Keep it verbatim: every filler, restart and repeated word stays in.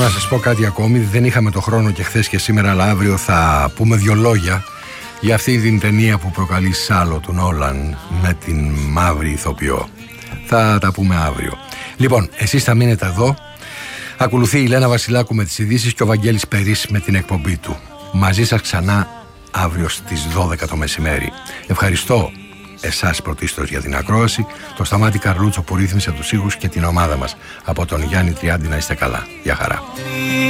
να σας πω κάτι ακόμη. Δεν είχαμε το χρόνο και χθες και σήμερα, αλλά αύριο θα πούμε δυο λόγια για αυτή την ταινία που προκαλεί σάλο του Νόλαν με την μαύρη ηθοποιό. Θα τα πούμε αύριο. Λοιπόν, εσείς θα μείνετε εδώ. Ακολουθεί η Λένα Βασιλάκου με τις ειδήσεις και ο Βαγγέλης Περής με την εκπομπή του. Μαζί σας ξανά αύριο στις δώδεκα το μεσημέρι. Ευχαριστώ εσάς πρωτίστως για την ακρόαση, το Σταμάτη Καρλούτσο που ρύθμισε τους ήχους και την ομάδα μας. Από τον Γιάννη Τριάντη να είστε καλά. Γεια χαρά.